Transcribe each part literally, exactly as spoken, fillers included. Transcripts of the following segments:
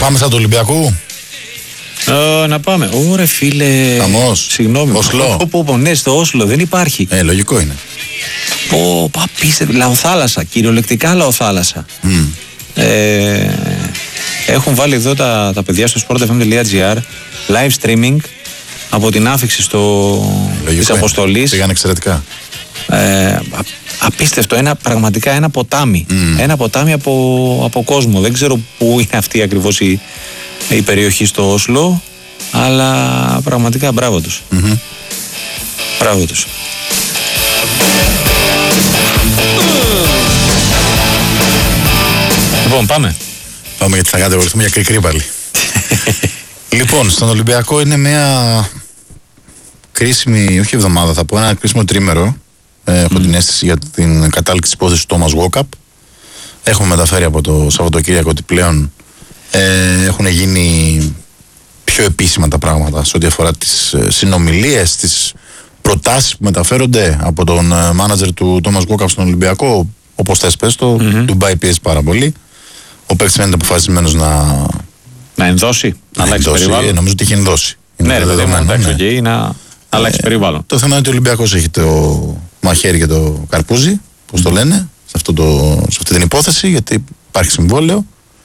πάμε σαν του Ολυμπιακού. Ε, να πάμε. Ωρε φίλε. Χαμός. Συγγνώμη. Όσλο. Πω, πω, πω, ναι, στο Όσλο δεν υπάρχει. Ε, λογικό είναι. Πω, απίστευτο. Λαοθάλασσα. Κυριολεκτικά λαοθάλασσα. Mm. Ε, έχουν βάλει εδώ τα, τα παιδιά στο sportfm.gr live streaming από την άφιξη στο, της αποστολής. Πήγαν εξαιρετικά. Ε, απίστευτο, ένα, πραγματικά ένα ποτάμι. Mm. Ένα ποτάμι από, από κόσμο. Δεν ξέρω πού είναι αυτή ακριβώς η, η περιοχή στο Όσλο, αλλά πραγματικά μπράβο τους. Mm-hmm. Μπράβο τους. Λοιπόν, πάμε. Πάμε γιατί θα κατηγορηθούμε για κρικρή πάλι. Λοιπόν, στον Ολυμπιακό είναι μια κρίσιμη, όχι εβδομάδα, θα πω ένα κρίσιμο τρίμερο. Ε, έχω mm. την αίσθηση για την κατάληξη της υπόθεσης του Τόμας Γουόκαπ. Έχουμε μεταφέρει από το Σαββατοκύριακο ότι πλέον ε, έχουν γίνει πιο επίσημα τα πράγματα σε ό,τι αφορά τις ε, συνομιλίες, τις προτάσεις που μεταφέρονται από τον ε, μάνατζερ του Τόμας Γουόκαπ στον Ολυμπιακό. Όπως θες πες το, mm-hmm. του Ντουμπάι πιέζει πάρα πολύ. Ο παίκτης μένει αποφασισμένος να... Να ενδώσει, να αλλάξει περιβάλλον. Νομίζω ότι έχει ενδώσει. Ναι, ρε παιδί μου, εντάξει, okay, να αλλάξει ε, περιβάλλον. Το θέμα είναι ότι ο Ολυμπιακός έχει το μαχαίρι και το καρπούζι, πώς το λένε, σε, αυτό το, σε αυτή την υπόθεση, γιατί υπάρχει συμβόλαιο.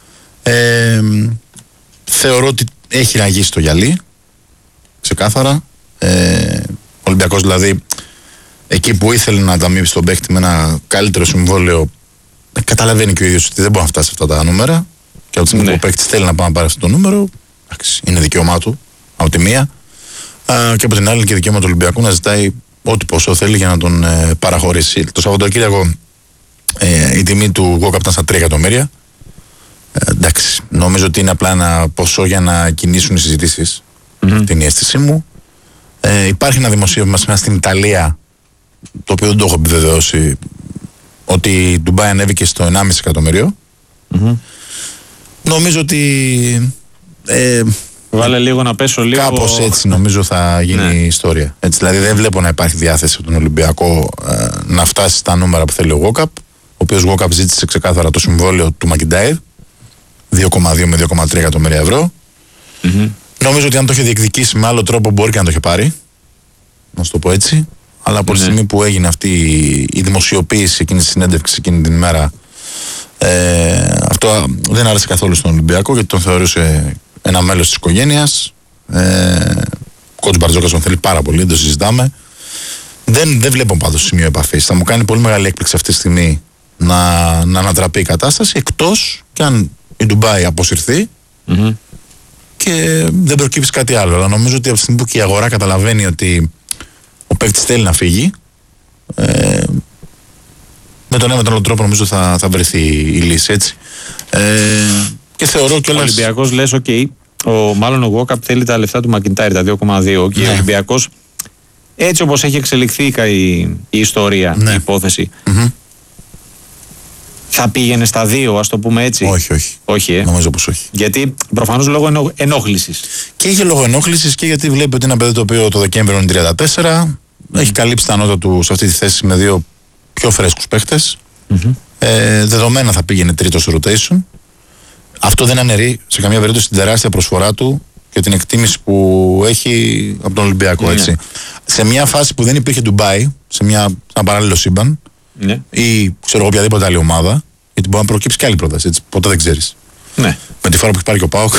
Ε, θεωρώ ότι έχει ραγίσει το γυαλί, ξεκάθαρα. Ε, ο Ολυμπιακός δηλαδή, εκεί που ήθελε να ανταμείψει τον παίκτη με ένα καλύτερο συμβόλαιο, καταλαβαίνει και ο ίδιος ότι δεν μπορεί να φτάσει σε αυτά τα νούμερα. Και από τη στιγμή που ο παίκτης θέλει να πάει να πάρει αυτό το νούμερο, είναι δικαίωμά του από τη μία. Α, και από την άλλη είναι και δικαίωμα του Ολυμπιακού να ζητάει ό,τι ποσό θέλει για να τον ε, παραχωρήσει. Το Σαββατοκύριακο ε, η τιμή του Γουόκαπ ήταν στα τρία εκατομμύρια. Ε, εντάξει, νομίζω ότι είναι απλά ένα ποσό για να κινήσουν οι συζητήσεις. Mm-hmm. Την αίσθησή μου. Ε, υπάρχει ένα δημοσίευμα στην Ιταλία, το οποίο δεν το έχω επιβεβαιώσει, ότι η Ντουμπάι ανέβηκε στο ενάμιση εκατομμύριο. Mm-hmm. Νομίζω ότι ε, βάλε λίγο να πέσω λίγο. Κάπως έτσι νομίζω θα γίνει ναι. η ιστορία. Έτσι, δηλαδή δεν βλέπω να υπάρχει διάθεση από τον Ολυμπιακό ε, να φτάσει στα νούμερα που θέλει ο Γουόκαπ, ο οποίος Γουόκαπ ζήτησε ξεκάθαρα το συμβόλαιο του Μακιντάιρ δύο κόμμα δύο με δύο κόμμα τρία εκατομμύρια ευρώ. Mm-hmm. Νομίζω ότι αν το είχε διεκδικήσει με άλλο τρόπο μπορεί και να το είχε πάρει, να σου το πω έτσι, αλλά από mm-hmm. τη στιγμή που έγινε αυτή η δημοσιοποίηση εκείνη τη συνέντευξη εκείνη την ημέρα, ε, αυτό δεν άρεσε καθόλου στον Ολυμπιακό, γιατί τον θεωρούσε ένα μέλος της οικογένειας. Ε, ο κότς Μπαρτζόκας τον θέλει πάρα πολύ, δεν το συζητάμε. Δεν, δεν βλέπω πάντως σημείο επαφής. Θα μου κάνει πολύ μεγάλη έκπληξη αυτή τη στιγμή να, να ανατραπεί η κατάσταση, εκτός και αν η Ντουμπάι αποσυρθεί mm-hmm. και δεν προκύψει κάτι άλλο. Αλλά νομίζω ότι από τη στιγμή που και η αγορά καταλαβαίνει ότι ο παίκτης θέλει να φύγει, ε, με τον ένα με τον άλλο τρόπο νομίζω θα, θα βρεθεί η λύση, έτσι. Ε, και θεωρώ κιόλας... Ο Ολυμπιακός λες, οκ, okay, ο, μάλλον ο Γουόκαπ θέλει τα λεφτά του Μακιντάιρ, τα δύο κόμμα δύο, και ναι. ο Ολυμπιακός, έτσι όπως έχει εξελιχθεί η, η ιστορία, ναι. η υπόθεση, mm-hmm. θα πήγαινε στα δύο, ας το πούμε έτσι. Όχι, όχι. όχι ε. Νομίζω πως όχι. Γιατί προφανώς λόγω ενό, ενόχλησης. Και είχε λόγω ενόχλησης και γιατί βλέπει ότι είναι ένα παιδί το οποίο το Δεκέμβριο είναι τριάντα τέσσερα, mm-hmm. έχει καλύψει τα νότα του σε αυτή τη θέση με δύο πιο φρέσκους παίχτες. Mm-hmm. Ε, δεδομένα θα πήγαινε τρίτο στο rotation. Αυτό δεν αναιρεί σε καμία περίπτωση την τεράστια προσφορά του και την εκτίμηση που έχει από τον Ολυμπιακό. Yeah. Έτσι. Σε μια φάση που δεν υπήρχε Ντουμπάι, σε μια, ένα παράλληλο σύμπαν, yeah. ή ξέρω οποιαδήποτε άλλη ομάδα, γιατί μπορεί να προκύψει και άλλη πρόταση. Έτσι, ποτέ δεν ξέρεις. Yeah. Με τη φορά που έχει πάρει και ο ΠΑΟΚ.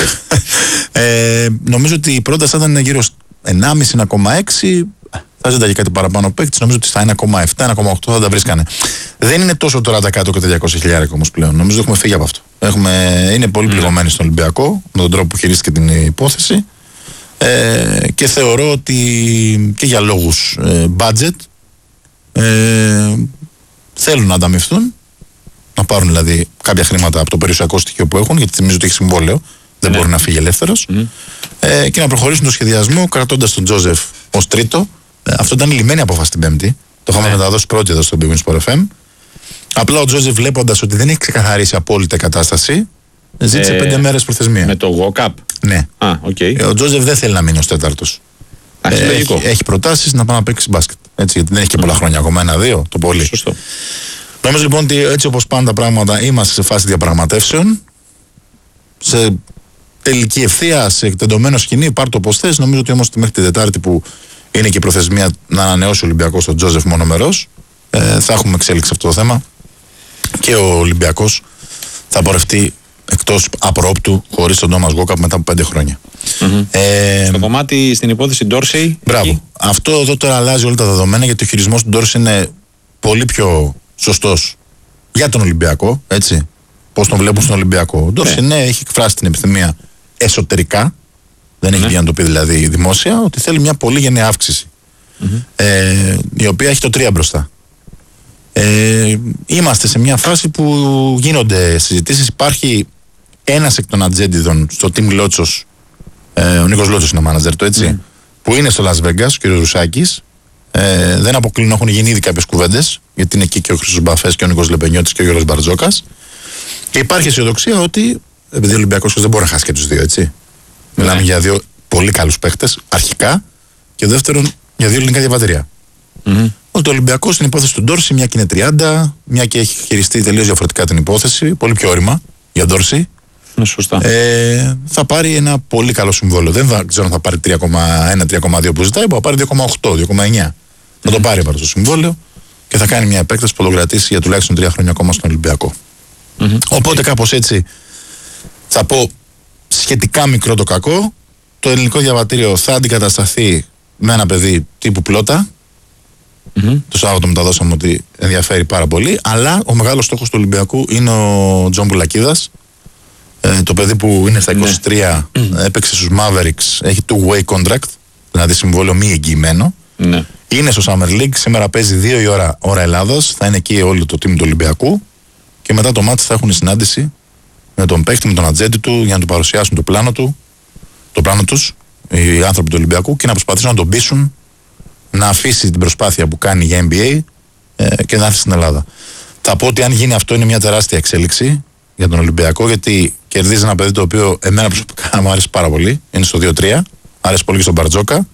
ε, νομίζω ότι η πρόταση θα ήταν γύρω στο ενάμιση με ένα κόμμα έξι. Θα ζητάγε κάτι παραπάνω παίκτης, νομίζω ότι στα ένα κόμμα επτά με ένα κόμμα οκτώ θα τα βρίσκανε. Δεν είναι τόσο τώρα τα κάτω και τα διακόσια χιλιάδες όμως πλέον. Νομίζω ότι έχουμε φύγει από αυτό. Έχουμε, είναι πολύ mm. πληγωμένοι στον Ολυμπιακό με τον τρόπο που χειρίστηκε την υπόθεση. Ε, και θεωρώ ότι και για λόγους ε, budget ε, θέλουν να ανταμυφθούν, να πάρουν δηλαδή κάποια χρήματα από το περιουσιακό στοιχείο που έχουν, γιατί θυμίζω ότι έχει συμβόλαιο, δεν mm. μπορεί να φύγει ελεύθερος, mm. ε, και να προχωρήσουν το σχεδιασμό κρατώντας τον Τζόζεφ ως τρίτο. Αυτό ήταν η λυμμένη απόφαση την Πέμπτη. Το είχαμε yeah. μεταδώσει πρώτη εδώ στο Big Win Sport εφ εμ. Απλά ο Τζόζεφ, βλέποντας ότι δεν έχει ξεκαθαρίσει απόλυτα η κατάσταση, ζήτησε ε, πέντε μέρες προθεσμία. Με το Γουόκαπ. Ναι. Ah, okay. Ο Τζόζεφ δεν θέλει να μείνει ως τέταρτος. Ε, έχει, έχει προτάσεις να πάει να παίξει μπάσκετ. Έτσι, γιατί δεν έχει και πολλά mm. χρόνια ακόμα. Ένα-δύο το πολύ. Σωστό. Νομίζω λοιπόν ότι έτσι όπως πάνε τα πράγματα, είμαστε σε φάση διαπραγματεύσεων. Σε τελική ευθεία, σε εκτεντωμένο σκηνή, πάρ' το πώς θες. Νομίζω ότι όμως μέχρι την Τετάρτη που είναι και η προθεσμία να ανανεώσει ο Ολυμπιακός τον Τζόζεφ μονομερός, ε, θα έχουμε εξέλιξη αυτό το θέμα και ο Ολυμπιακός θα πορευτεί εκτός απρόπτου χωρίς τον Τόμας Γουόκαπ μετά από πέντε χρόνια. Mm-hmm. Ε, Στο κομμάτι στην υπόθεση Ντόρσεϊ. Μπράβο. Εκεί. Αυτό εδώ τώρα αλλάζει όλα τα δεδομένα, γιατί ο χειρισμός του Ντόρσεϊ είναι πολύ πιο σωστός για τον Ολυμπιακό. Έτσι. Πώς τον βλέπουν στον Ολυμπιακό. Ο Ντόρσεϊ, ναι, έχει εκφράσει την επιθυμία εσωτερικά. Δεν έχει βγει να το πει δηλαδή δημόσια, ότι θέλει μια πολύ γενναία αύξηση. Mm-hmm. Ε, η οποία έχει το τρία μπροστά. Ε, είμαστε σε μια φάση που γίνονται συζητήσεις. Υπάρχει ένας εκ των ατζέντιδων στο team Λότσος, ε, ο Νίκος Λότσος είναι μάνατζερ του, έτσι, mm. που είναι στο Las Vegas, ο κ. Ρουσάκης. Ε, δεν αποκλίνουν, έχουν γίνει ήδη κάποιες κουβέντες, γιατί είναι εκεί και ο Χρήστος Μπαφές και ο Νίκος Λεπενιώτης και ο Γιώργος Μπαρτζόκας. Και υπάρχει αισιοδοξία ότι, επειδή ο Ολυμπιακός δεν μπορεί να χάσει και τους δύο, έτσι. Mm. Μιλάμε για δύο πολύ καλούς παίχτες, αρχικά, και δεύτερον για δύο ελληνικά διαβατήρια. Mm-hmm. Ότι ο Ολυμπιακός στην υπόθεση του Ντόρσεϊ, μια και είναι τριάντα, μια και έχει χειριστεί τελείως διαφορετικά την υπόθεση, πολύ πιο όρημα για Ντόρσεϊ. Ναι, σωστά. Ε, θα πάρει ένα πολύ καλό συμβόλαιο. Δεν θα ξέρω αν θα πάρει τρία κόμμα ένα τρία κόμμα δύο που ζητάει, μπορεί να πάρει δύο κόμμα οκτώ δύο κόμμα εννιά. Mm-hmm. Θα το πάρει παρά το συμβόλαιο και θα κάνει μια επέκταση που θα το κρατήσει για τουλάχιστον τρία χρόνια ακόμα στον Ολυμπιακό. Mm-hmm. Οπότε κάπως έτσι θα πω σχετικά μικρό το κακό. Το ελληνικό διαβατήριο θα αντικατασταθεί με ένα παιδί τύπου Πλότα. Mm-hmm. Το Σάββατο μεταδώσαμε ότι ενδιαφέρει πάρα πολύ. Αλλά ο μεγάλος στόχος του Ολυμπιακού είναι ο Τζον Πουλακίδας. Ε, το παιδί που είναι στα είκοσι τρία, mm. έπαιξε στους Mavericks, έχει two-way contract, δηλαδή συμβόλαιο μη εγγυημένο. Mm. Είναι στο Summer League, σήμερα παίζει δύο η ώρα, ώρα Ελλάδος, θα είναι εκεί όλο το team του Ολυμπιακού. Και μετά το μάτς θα έχουν συνάντηση με τον παίκτη, με τον ατζέντη του, για να του παρουσιάσουν το πλάνο του, το πλάνο τους, οι άνθρωποι του Ολυμπιακού, και να προσπαθήσουν να τον πείσουν να αφήσει την προσπάθεια που κάνει για N B A ε, και να έρθει στην Ελλάδα. Θα πω ότι αν γίνει αυτό είναι μια τεράστια εξέλιξη για τον Ολυμπιακό, γιατί κερδίζει ένα παιδί το οποίο εμένα προσωπικά μου άρεσε πάρα πολύ. Είναι στο δύο τρία, άρεσε πολύ και στον Μπαρτζόκα.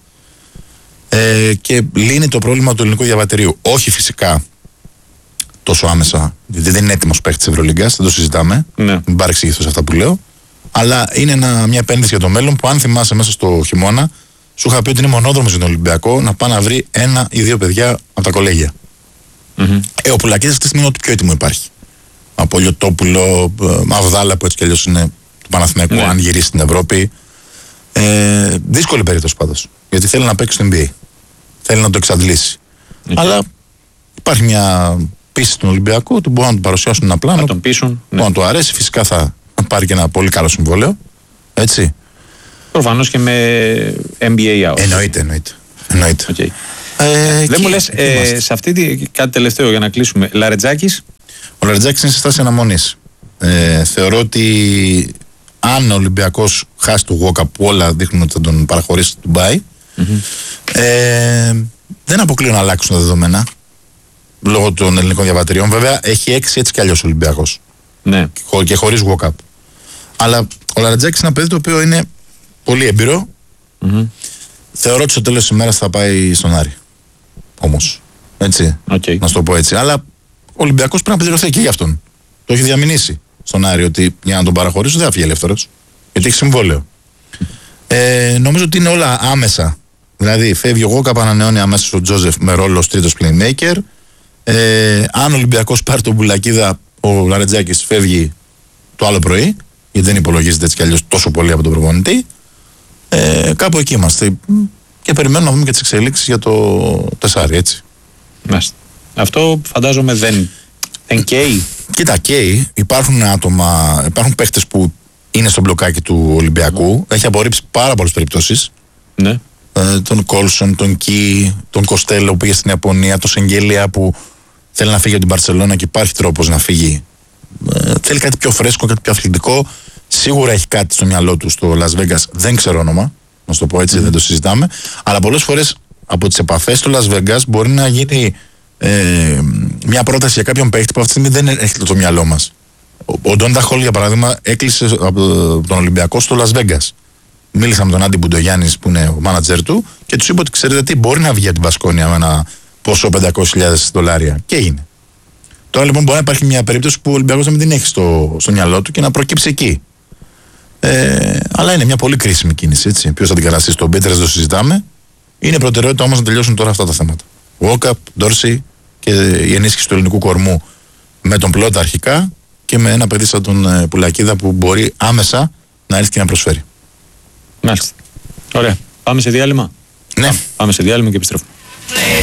Ε, και λύνει το πρόβλημα του ελληνικού διαβατηρίου. Όχι φυσικά τόσο άμεσα, γιατί δεν είναι έτοιμος παίκτης της Ευρωλίγκας, δεν το συζητάμε. Ναι. Μην παρεξηγηθώ σε αυτά που λέω. Αλλά είναι ένα, μια επένδυση για το μέλλον που, αν θυμάσαι, μέσα στο χειμώνα σου είχα πει ότι είναι μονόδρομος για τον Ολυμπιακό να πάει να βρει ένα ή δύο παιδιά από τα κολέγια. Mm-hmm. Ε, ο Πουλακίδας αυτή τη στιγμή είναι ό,τι πιο έτοιμο υπάρχει. Από Λιωτόπουλο, Μαυδάλα που έτσι κι αλλιώς είναι του Παναθηναϊκού, ναι. αν γυρίσει στην Ευρώπη. Ε, δύσκολη περίπτωση πάντως. Γιατί θέλει να παίξει στο N B A. Θέλει να το εξαντλήσει. Okay. Αλλά υπάρχει μια πίστη στον Ολυμπιακό ότι μπορούν να του παρουσιάσουν ένα πλάνο. Να τον πείσουν. Ναι. Να του αρέσει. Φυσικά θα πάρει και ένα πολύ καλό συμβόλαιο. Έτσι. Προφανώς και με N B A out. Εννοείται, εννοείται. εννοείται. Okay. Ε, Δεν μου λες, ε, σε αυτή τη, κάτι τελευταίο για να κλείσουμε. Λαρετζάκης. Ο Λαρετζάκης είναι σε στάση αναμονής. Ε, θεωρώ ότι αν ο Ολυμπιακός χάσει το Γουόκαπ, που όλα δείχνουν ότι θα τον παραχωρήσει στο Ντουμπάι, mm-hmm. ε, δεν αποκλείω να αλλάξουν τα δεδομένα λόγω των ελληνικών διαβατηριών. Βέβαια έχει έξι έτσι κι αλλιώς ο Ολυμπιακός. Ναι. Και, και χωρίς Γουόκαπ. Αλλά ο Λαρετζάκης είναι ένα παιδί το οποίο είναι πολύ έμπειρο. Mm-hmm. Θεωρώ ότι στο τέλος της ημέρας θα πάει στον Άρη. Όμως. Έτσι. Okay. Να σου το πω έτσι. Αλλά ο Ολυμπιακός πρέπει να πληρωθεί και για αυτόν. Το έχει διαμηνήσει στον Άρη ότι για να τον παραχωρήσω δεν θα φύγει ελεύθερος. Γιατί έχει συμβόλαιο. Ε, νομίζω ότι είναι όλα άμεσα. Δηλαδή φεύγει ο Γουόκαπ, ανανεώνει αμέσως ο Τζόζεφ με ρόλο ως τρίτος playmaker. Ε, αν ο Ολυμπιακός πάρει τον Πουλακίδα, ο Λαρετζάκης φεύγει το άλλο πρωί. Γιατί δεν υπολογίζεται έτσι κι αλλιώς τόσο πολύ από τον προπονητή. Ε, κάπου εκεί είμαστε. Και περιμένουμε να δούμε και τις εξελίξεις για το τεσάρι, έτσι. Μάλιστα. Αυτό φαντάζομαι δεν, δεν καίει. Κοίτα, καίει. Υπάρχουν άτομα, υπάρχουν παίχτες που είναι στο μπλοκάκι του Ολυμπιακού. Mm. Έχει απορρίψει πάρα πολλές περιπτώσεις. Ναι. Ε, τον Κόλσον, τον Κι, τον Κοστέλο που πήγε στην Ιαπωνία, τον Σεγγέλια που θέλει να φύγει από την Μπαρσελόνα και υπάρχει τρόπος να φύγει. Ε, θέλει κάτι πιο φρέσκο, κάτι πιο αθλητικό. Σίγουρα έχει κάτι στο μυαλό του στο Las Vegas, δεν ξέρω όνομα, να σου το πω έτσι, mm. δεν το συζητάμε. Αλλά πολλές φορές από τις επαφές στο Las Vegas μπορεί να γίνει ε, μια πρόταση για κάποιον παίχτη που αυτή τη στιγμή δεν έχει το μυαλό μας. Ο Ντόντα Χολ, για παράδειγμα, έκλεισε από τον Ολυμπιακό στο Las Vegas. Μίλησα με τον Άντι Μπουντογιάννης που είναι ο μάνατζερ του και τους είπε ότι ξέρετε τι, μπορεί να βγει από την Βασκόνια με ένα ποσό πεντακόσιες χιλιάδες δολάρια. Και έγινε. Τώρα λοιπόν μπορεί να υπάρχει μια περίπτωση που ο Ολυμπιακός να μην την έχει στο, στο μυαλό του και να προκύψει εκεί. Ε, Αλλά είναι μια πολύ κρίσιμη κίνηση. Ποιο θα την καταστήσει, τον Πέτρε δεν το συζητάμε. Είναι προτεραιότητα όμως να τελειώσουν τώρα αυτά τα θέματα. Walkup, Ντόρση και η ενίσχυση του ελληνικού κορμού με τον Πλότα αρχικά και με ένα παιδί σαν τον ε, Πουλακίδα που μπορεί άμεσα να έρθει και να προσφέρει. Μάλιστα. Ωραία. Πάμε σε διάλειμμα. Ναι. Πάμε σε διάλειμμα και επιστρέφουμε.